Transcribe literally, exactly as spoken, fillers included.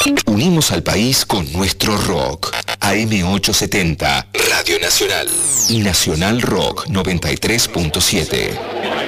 Unimos al país con nuestro rock. A M ochocientos setenta, Radio Nacional. Y Nacional Rock noventa y tres punto siete.